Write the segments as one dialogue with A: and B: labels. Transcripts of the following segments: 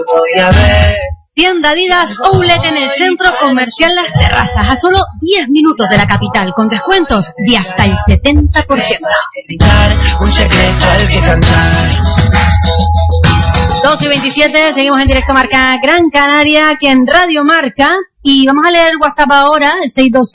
A: Tienda Adidas Outlet en el Centro Comercial Las Terrazas, a solo 10 minutos de la capital, con descuentos de hasta el 70%. Un secreto al que cantar. 2:27, seguimos en directo Marca Gran Canaria, aquí en Radio Marca, y vamos a leer el WhatsApp ahora, el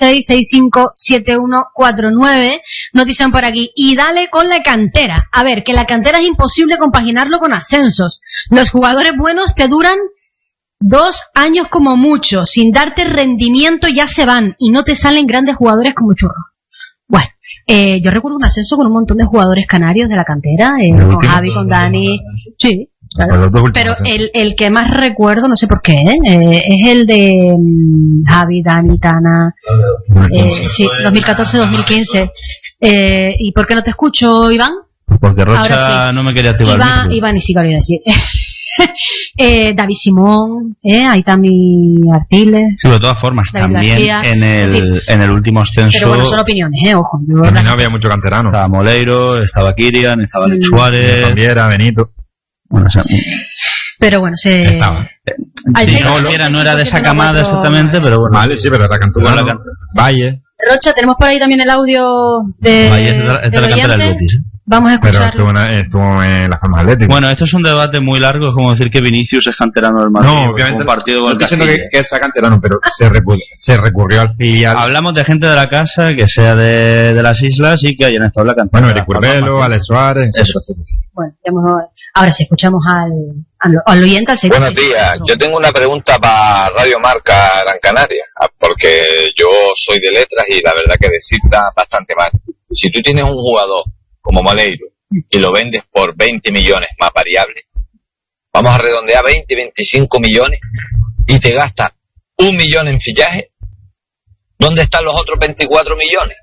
A: 626-657149, nos dicen por aquí, y dale con la cantera. A ver, que la cantera es imposible compaginarlo con ascensos. Los jugadores buenos te duran 2 años como mucho, sin darte rendimiento ya se van, y no te salen grandes jugadores como churros. Bueno, yo recuerdo un ascenso con un montón de jugadores canarios de la cantera, con Javi, con Dani, sí. Claro. Pero el que más recuerdo, no sé por qué, es el de Javi, Dani, Tana, sí, 2014-2015. ¿Y por qué no te escucho, Iván?
B: Porque Rocha sí. No me quería activar.
A: Iván, y sí que lo iba a decir. David Simón, ahí está mi Artiles.
B: Sí, de todas formas, David también García, en el último ascenso.
A: Pero bueno, son opiniones, ojo.
C: También no había mucho canterano.
B: Estaba Moleiro, estaba Kirian, estaba Alex Suárez.
C: Viera, Benito.
A: Bueno, o sea, pero bueno, se
B: estaba. Sí, no era de esa camada exactamente, pero bueno.
C: Vale, sí, pero era canterano. Valle.
A: Rocha, tenemos por ahí también el audio de
B: Valle es de la cantera del Betis.
A: Vamos a escuchar.
C: Pero estuvo en las Palmas Atléticas.
B: Bueno, esto es un debate muy largo, es como decir que Vinicius es canterano del Madrid.
C: No, obviamente.
B: Partido con
C: no estoy diciendo que sea canterano, pero se recurrió al filial.
B: Hablamos de gente de la casa, que sea de las islas y que hayan estado en la cantera.
C: Bueno, Eric Urbelo, Alex Suárez.
B: Eso.
A: Bueno, ahora sí, escuchamos al oyente, al segundo.
D: Buenos días, yo tengo una pregunta para Radio Marca Gran Canaria, porque yo soy de letras y la verdad que de cifras bastante mal. Si tú tienes un jugador como Moleiro y lo vendes por 20 millones más variable, vamos a redondear 20-25 millones y te gastas 1 millón en fichaje, ¿dónde están los otros 24 millones?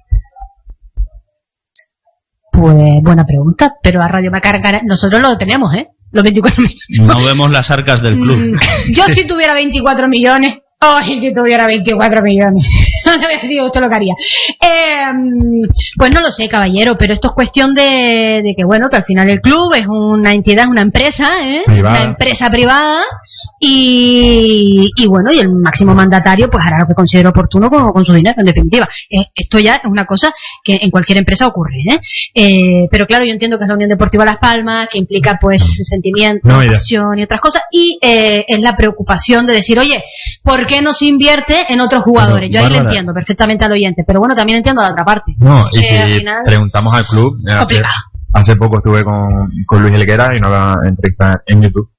A: Pues buena pregunta, pero a Radio Marca nosotros lo tenemos, los 24 millones.
B: No vemos las arcas del club.
A: Yo si tuviera 24 millones, si tuviera 24 millones, no le había sido esto lo que haría. Pues no lo sé, caballero, pero esto es cuestión de que bueno, que al final el club es una entidad, una empresa, una empresa privada, y bueno, y el máximo mandatario pues hará lo que considere oportuno con su dinero, en definitiva. Esto ya es una cosa que en cualquier empresa ocurre, pero claro, yo entiendo que es la Unión Deportiva Las Palmas, que implica pues sentimiento, pasión y otras cosas, y es la preocupación de decir, oye, ¿por qué no se invierte en otros jugadores? Yo ahí le entiendo perfectamente al oyente, pero bueno, también entiendo la otra parte.
C: No, y si final, preguntamos al club, hace poco estuve con Luis Helguera y una entrevista en YouTube,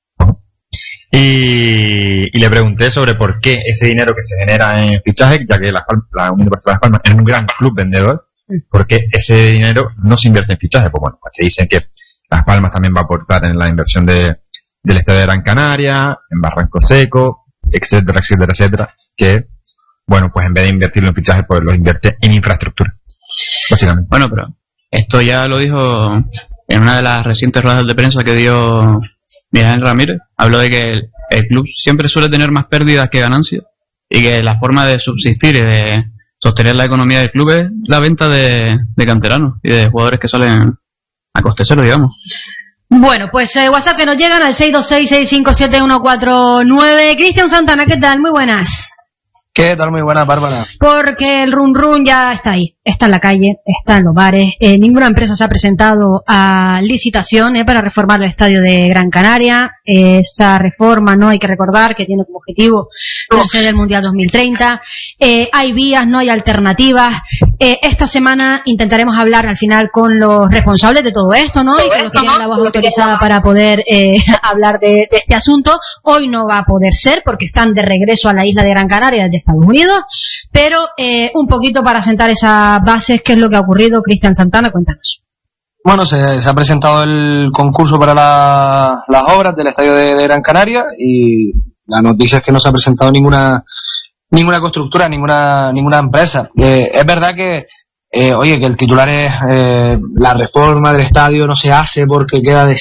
C: y le pregunté sobre por qué ese dinero que se genera en fichajes, ya que la Unión Deportiva Las Palmas es un gran club vendedor, ¿por qué ese dinero no se invierte en fichajes? Pues bueno, pues te dicen que Las Palmas también va a aportar en la inversión del Estadio de Gran Canaria, en Barranco Seco, etcétera, que bueno, pues en vez de invertirlo en fichajes, pues lo invierte en infraestructura, básicamente.
E: Bueno, pero esto ya lo dijo en una de las recientes ruedas de prensa que dio Miguel Ramírez. Habló de que el club siempre suele tener más pérdidas que ganancias y que la forma de subsistir y de sostener la economía del club es la venta de canteranos y de jugadores que salen a coste cero, digamos.
A: Bueno, pues WhatsApp que nos llegan al 626-657149. Cristian Santana, ¿qué tal? Muy buenas.
F: ¿Qué tal? Muy buenas, Bárbara.
A: Porque el run run ya está ahí, está en la calle, está en los bares. Ninguna empresa se ha presentado a licitación para reformar el estadio de Gran Canaria. Esa reforma, no hay que recordar que tiene como objetivo ser sede del Mundial 2030. Hay vías, no hay alternativas. Esta semana intentaremos hablar al final con los responsables de todo esto, ¿no? Y con los que tienen la voz autorizada para poder hablar de este asunto. Hoy no va a poder ser porque están de regreso a la isla de Gran Canaria desde Estados Unidos, pero un poquito para sentar esas bases, ¿qué es lo que ha ocurrido? Cristian Santana, cuéntanos.
F: Bueno, se ha presentado el concurso para las obras del estadio de Gran Canaria y la noticia es que no se ha presentado ninguna constructora, ninguna empresa. Es verdad que que el titular es la reforma del estadio no se hace porque queda de